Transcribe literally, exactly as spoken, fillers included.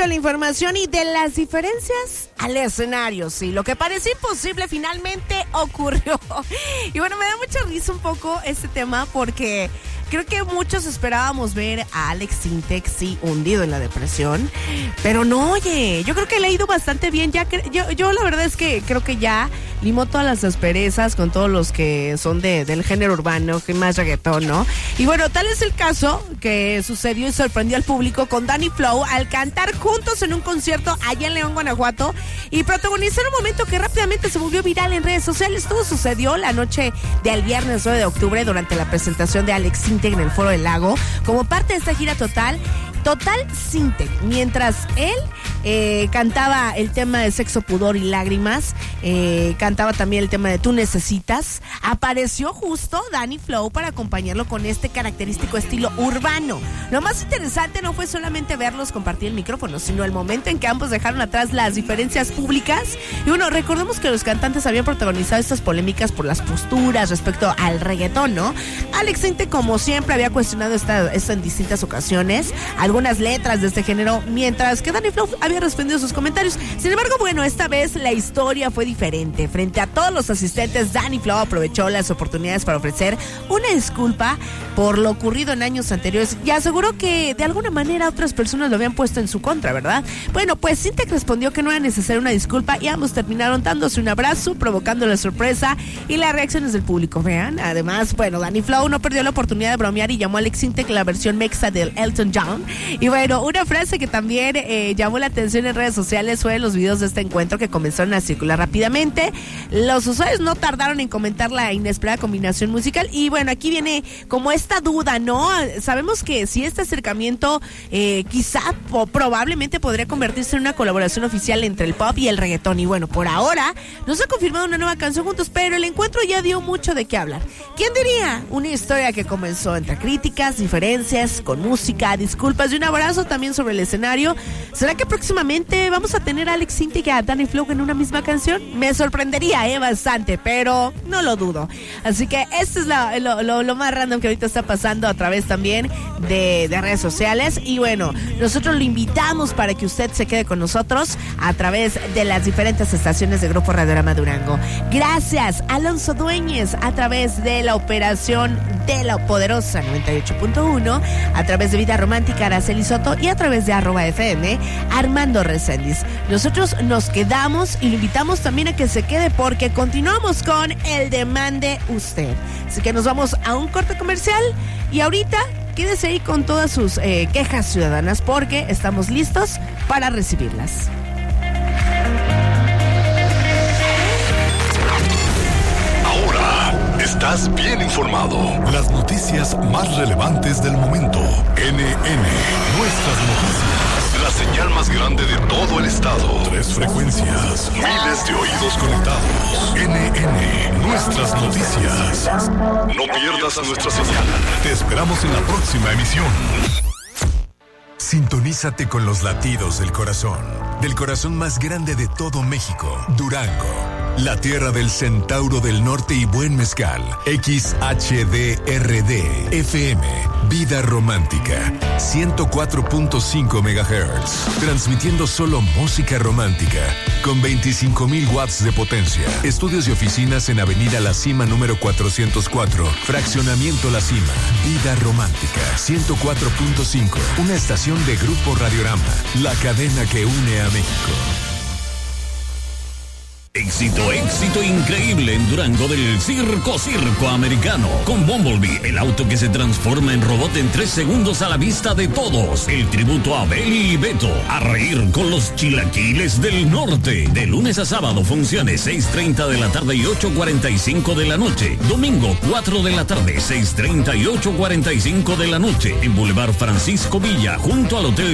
de la información y de las diferencias al escenario. Sí, lo que parecía imposible finalmente ocurrió. Y bueno, me da mucha risa un poco este tema porque creo que muchos esperábamos ver a Alex Sintek, sí, hundido en la depresión. Pero no, oye, yo creo que le ha ido bastante bien. Ya que, yo, yo la verdad es que creo que ya limó todas las asperezas con todos los que son de, del género urbano, que más reggaetón, ¿no? Y bueno, tal es el caso que sucedió y sorprendió al público con Danny Flow al cantar juntos en un concierto allá en León, Guanajuato, y protagonizar un momento que rápidamente se volvió viral en redes sociales. Todo sucedió la noche del viernes nueve de octubre durante la presentación de Alex Sintek en el Foro del Lago, como parte de esta gira total, Total Sintek. Mientras él eh, cantaba el tema de Sexo, Pudor y Lágrimas, eh, cantaba también el tema de Tú Necesitas, apareció justo Danny Flow para acompañarlo con este característico estilo urbano. Lo más interesante no fue solamente verlos compartir el micrófono, sino el momento en que ambos dejaron atrás las diferencias públicas. Y bueno, recordemos que los cantantes habían protagonizado estas polémicas por las posturas respecto al reggaetón, ¿no? Alex Sintek, como siempre, había cuestionado esta, esto en distintas ocasiones, algunas letras de este género, mientras que Danny Flow había respondido sus comentarios. Sin embargo, bueno, esta vez la historia fue diferente. Frente a todos los asistentes, Danny Flow aprovechó las oportunidades para ofrecer una disculpa por lo ocurrido en años anteriores y aseguró que de alguna manera otras personas lo habían puesto en su contra, ¿verdad? Bueno, pues Sintek respondió que no era necesaria una disculpa y ambos terminaron dándose un abrazo, provocando la sorpresa y las reacciones del público. Vean, además, bueno, Danny Flow no perdió la oportunidad de bromear y llamó a Alex Sintek la versión mexa del Elton John. Y bueno, una frase que también eh, llamó la atención en redes sociales fue los videos de este encuentro que comenzaron a circular rápidamente. Los usuarios no tardaron en comentar la inesperada combinación musical y bueno, aquí viene como esta duda, ¿no? Sabemos que si este acercamiento eh, quizá o probablemente podría convertirse en una colaboración oficial entre el pop y el reggaetón y bueno, por ahora no se ha confirmado una nueva canción juntos, pero el encuentro ya dio mucho de qué hablar. ¿Quién diría? Una historia que comenzó entre críticas, diferencias, con música, disculpas y un abrazo también sobre el escenario. ¿Será que próximamente vamos a tener a Alex Sintek y a Danny Flow en una misma canción? Me sorprendería, eh, bastante, pero no lo dudo. Así que esto es la, lo, lo, lo más random que ahorita está pasando a través también de, de redes sociales. Y bueno, nosotros lo invitamos para que usted se quede con nosotros a través de las diferentes estaciones de Grupo Radiorama Durango. Gracias, Alonso Dueñez, a través de la operación de la poderosa noventa y ocho punto uno, a través de Vida Romántica, Araceli Soto, y a través de arroba F M, Armando Reséndiz. Nosotros nos quedamos y lo invitamos también a que se quede porque continuamos con el Demande Usted. Así que nos vamos a un corte comercial y ahorita quédese ahí con todas sus eh, quejas ciudadanas porque estamos listos para recibirlas. Estás bien informado. Las noticias más relevantes del momento. N N, nuestras noticias. La señal más grande de todo el estado. Tres frecuencias. Miles de oídos conectados. N N, nuestras noticias. No pierdas nuestra señal. Te esperamos en la próxima emisión. Sintonízate con los latidos del corazón. Del corazón más grande de todo México. Durango. La tierra del Centauro del Norte y buen mezcal. X H D R D F M. Vida Romántica. ciento cuatro punto cinco megahertz. Transmitiendo solo música romántica. Con veinticinco mil watts de potencia. Estudios y oficinas en Avenida La Cima número cuatrocientos cuatro. Fraccionamiento La Cima. Vida Romántica. ciento cuatro punto cinco. Una estación de Grupo Radiorama. La cadena que une a México. Éxito, éxito increíble en Durango del Circo Circo Americano. Con Bumblebee, el auto que se transforma en robot en tres segundos a la vista de todos. El tributo a Beli y Beto. A reír con los chilaquiles del norte. De lunes a sábado, funciones seis treinta de la tarde y ocho cuarenta y cinco de la noche. Domingo, cuatro de la tarde, seis treinta y ocho cuarenta y cinco de la noche. En Boulevard Francisco Villa, junto al Hotel